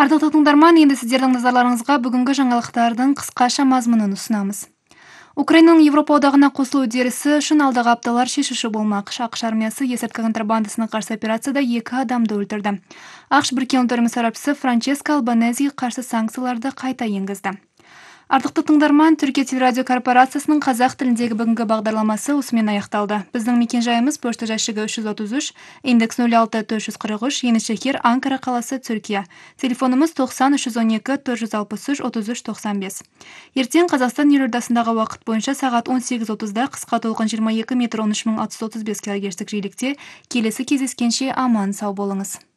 Ардықты тыңдарман, енді сіздердің назарларыңызға бүгінгі жаңалықтардың қысқаша мазмұнын ұсынамыз. Украинаның Европа одағына қосылу үдерісі үшін алдағы апталар шешуші болмақ. ақш армиясы есірткі контрабандасына қарсы операцияда 2 адамды өлтірді. ақш Біріккен ұлттар ұйымы сарапшысы Франческо Албанезиге қарсы санкцияларды қайта енгізді. Ардықты тыңдарман, Түркия телерадио корпорациясының қазақ тіліндегі бүгінгі бағдарламасы осымен аяқталды. Біздің мекенжайымыз пошта жәшігі 333, индекс 06443, Енішекер, Анкара қаласы, Түркия. Телефонымыз 90 312 463 33 95. Ертең Қазақстан елордасындағы уақыт бойынша сағат 18:30-да қысқа толқын 22 метр 13635 кГц жиілікте келесі кездескенше аман сау болыңыз.